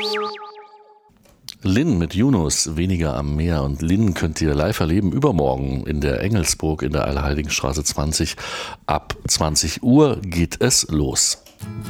Lynn mit Yunus, weniger am Meer. Und Lynn könnt ihr live erleben übermorgen in der Engelsburg in der Allerheiligenstraße 20. Ab 20 Uhr geht es los.